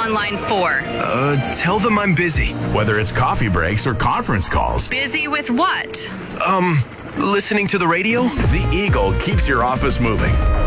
line for? Tell them I'm busy. Whether it's coffee breaks or conference calls. Busy with what? Listening to the radio? The Eagle keeps your office moving.